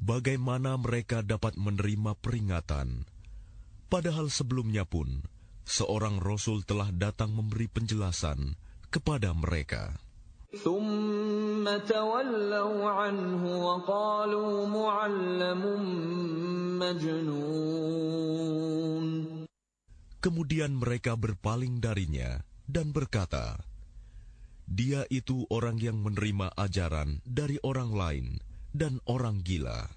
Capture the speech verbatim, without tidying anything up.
bagaimana mereka dapat menerima peringatan, padahal sebelumnya pun seorang Rasul telah datang memberi penjelasan kepada mereka. ثُمَّ تَوَلَّوْا عَنْهُ وَقَالُوا مُعَلَّمٌ مَجْنُونٌ. Kemudian mereka berpaling darinya dan berkata, dia itu orang yang menerima ajaran dari orang lain dan orang gila.